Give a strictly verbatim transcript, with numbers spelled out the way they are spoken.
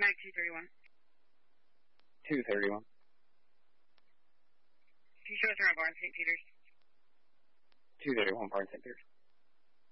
Mag two thirty-one. two thirty-one. Can you show us around Barn Saint Peters? two thirty-one Barn Saint Peters.